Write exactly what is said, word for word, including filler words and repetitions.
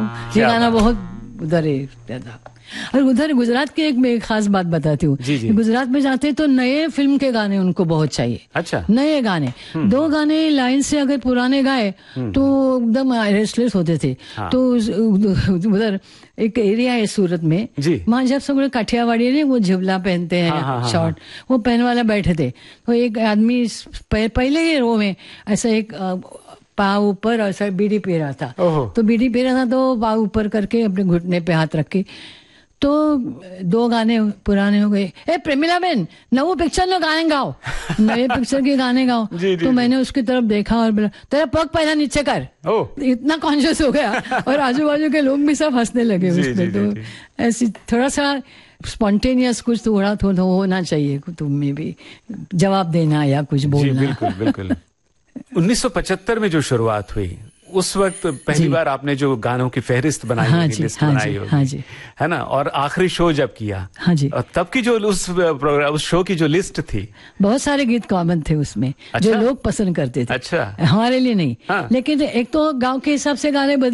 ये गाना बहुत उधर है था। और उधर गुजरात की एक मैं एक खास बात बताती हूँ, गुजरात में जाते तो नए फिल्म के गाने उनको बहुत चाहिए। अच्छा। नए गाने, दो गाने लाइन से अगर पुराने गाए तो एकदम रेस्टलेस होते थे। हाँ। तो उधर एक एरिया है सूरत में, वहाँ जब सब लोग काठियावाड़ी ने वो झिवला पहनते हैं, हाँ, शॉर्ट, हाँ, वो पहन वाला बैठे थे। तो एक आदमी पहले ही रो में ऐसा एक पाँव ऊपर ऐसा बीड़ी पी रहा था, तो बीड़ी पी रहा था तो पाँव ऊपर करके अपने घुटने पे हाथ रख के, तो दो गाने पुराने हो गए, ए प्रेमिला बहन नवो पिक्चर नो गाने गाओ, नए पिक्चर के गाने गाओ। जी, तो जी, मैंने उसकी तरफ देखा और बोला तेरा पग पहला नीचे कर। इतना कॉन्शियस हो गया और आजू बाजू के लोग भी सब हंसने लगे उसमें। तो ऐसी थोड़ा सा स्पॉन्टेनियस कुछ थोड़ा थोड़ा होना चाहिए तुम में भी, जवाब देना या कुछ बोलना। बिल्कुल बिल्कुल। उन्नीस सौ पचहत्तर में जो शुरुआत हुई उस वक्त पहली बार आपने जो गानों की फहरिस्त बनाई, हाँ होगी, लिस्ट हाँ बनाई होगी, हाँ जी, है ना, और आखिरी शो जब किया, हाँ जी, और तब की जो उस प्रोग्राम उस शो की जो लिस्ट थी, बहुत सारे गीत कॉमन थे उसमें। अच्छा? जो लोग पसंद करते थे। अच्छा। हमारे लिए नहीं, हाँ। लेकिन एक तो गांव के हिसाब से गाने